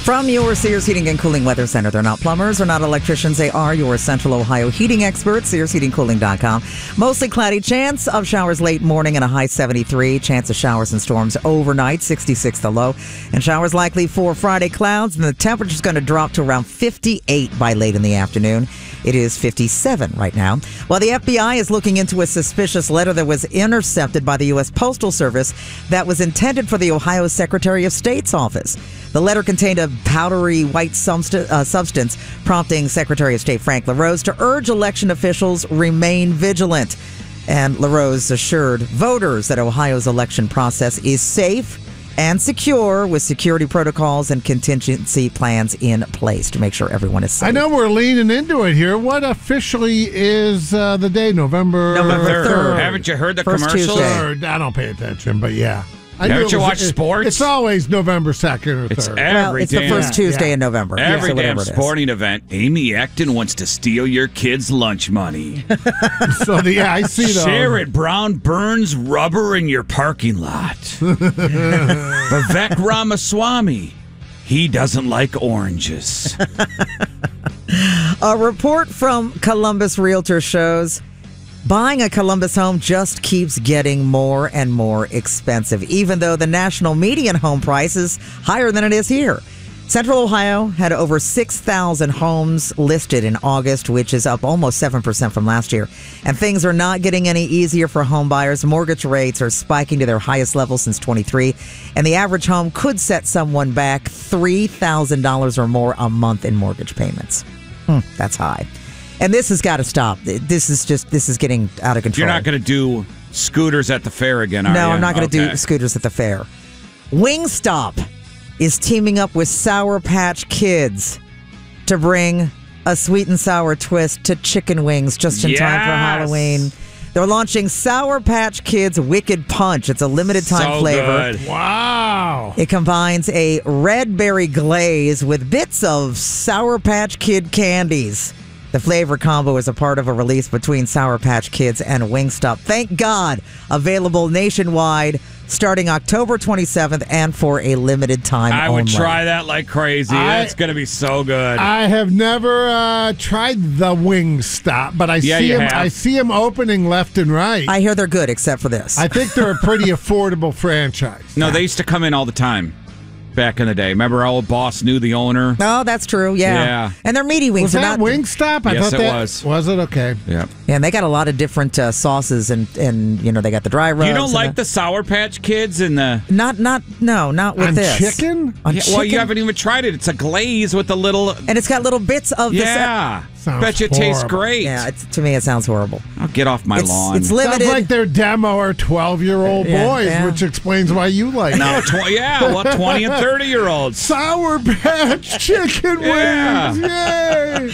From your Sears Heating and Cooling Weather Center. They're not plumbers, they're not electricians. They are your Central Ohio heating experts. SearsHeatingCooling.com. Mostly cloudy, chance of showers late morning and a high 73. Chance of showers and storms overnight, 66 the low. And showers likely for Friday, clouds. And the temperature's going to drop to around 58 by late in the afternoon. It is 57 right now. While the FBI is looking into a suspicious letter that was intercepted by the U.S. Postal Service that was intended for the Ohio Secretary of State's office. The letter contained a powdery white substance, prompting Secretary of State Frank LaRose to urge election officials remain vigilant. And LaRose assured voters that Ohio's election process is safe and secure, with security protocols and contingency plans in place to make sure everyone is safe. I know we're leaning into it here. What officially is the day? November 3rd. Haven't you heard the First commercials? Tuesday. I don't pay attention, but yeah. Haven't you watched sports? It's always November 2nd or 3rd. It's It's the first Tuesday in November. Every so damn whatever it is. sporting event. Amy Acton wants to steal your kids' lunch money. So, I see those. Sherrod Brown burns rubber in your parking lot. Vivek Ramaswamy, he doesn't like oranges. A report from Columbus Realtor shows buying a Columbus home just keeps getting more and more expensive, even though the national median home price is higher than it is here. Central Ohio had over 6,000 homes listed in August, which is up almost 7% from last year. And things are not getting any easier for home buyers. Mortgage rates are spiking to their highest level since 23, and the average home could set someone back $3,000 or more a month in mortgage payments. That's high. And this has got to stop. This is getting out of control. You're not going to do scooters at the fair again, are you? No, I'm not going to do scooters at the fair. Wingstop is teaming up with Sour Patch Kids to bring a sweet and sour twist to chicken wings just in time for Halloween. They're launching Sour Patch Kids Wicked Punch. It's a limited time flavor. Good. Wow. It combines a red berry glaze with bits of Sour Patch Kid candies. The flavor combo is a part of a release between Sour Patch Kids and Wingstop. Thank God, available nationwide starting October 27th and for a limited time I only. would try that like crazy. That's going to be so good. I have never tried the Wingstop, but I see them opening left and right. I hear they're good, except for this. I think they're a pretty affordable franchise. No, they used to come in all the time. Back in the day. Remember our old boss knew the owner? Oh, that's true, yeah. And they're meaty wings. Was that Wingstop? Yes, it was. Was it? Okay. Yeah. And they got a lot of different sauces, and they got the dry rubs. You don't like the Sour Patch Kids and the... Not with on this. Chicken? On Well, you haven't even tried it. It's a glaze with a little... And it's got little bits of the... Yeah. Sounds Bet you it tastes horrible. great. Yeah, to me it sounds horrible. I'll get off my lawn. It's limited. Sounds like their demo are 12-year-old boys, which explains why you like No, it. 20 and 30-year-olds. Sour Patch Chicken Wings! Yay!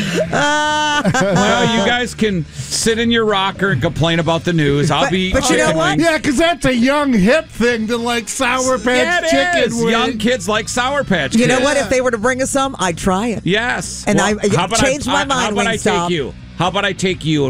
Well, you guys can sit in your rocker and complain about the news. I'll be but you know what? wings. Yeah, because that's a young, hip thing to like Sour Patch it Chicken is. wings. Young kids like Sour Patch Kids. You know what? If they were to bring us some, I'd try it. Yes. And Well, I changed my mind, How about I Wingstop. take you? How about I take you